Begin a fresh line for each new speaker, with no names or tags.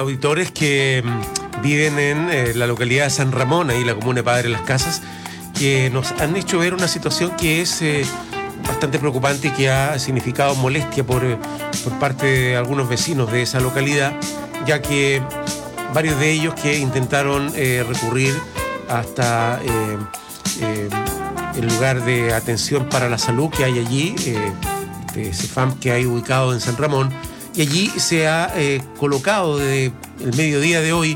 auditores que viven en la localidad de San Ramón, ahí la comuna de Padre Las Casas, que nos han hecho ver una situación que es bastante preocupante y que ha significado molestia por parte de algunos vecinos de esa localidad, ya que varios de ellos que intentaron recurrir hasta el lugar de atención para la salud que hay allí, de CEFAM que hay ubicado en San Ramón, y allí se ha colocado desde el mediodía de hoy